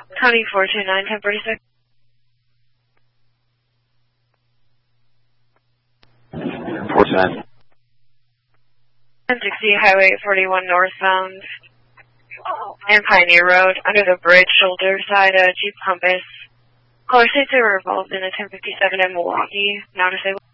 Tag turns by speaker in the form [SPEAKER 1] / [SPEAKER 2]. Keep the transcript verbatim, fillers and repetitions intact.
[SPEAKER 1] County four two nine, ten forty-six.
[SPEAKER 2] four two nine.
[SPEAKER 1] ten sixty, Highway forty-one northbound and Pioneer Road, under the bridge shoulder side, uh, Jeep Compass. Caller states they were involved in a ten fifty-seven in Milwaukee. Now to say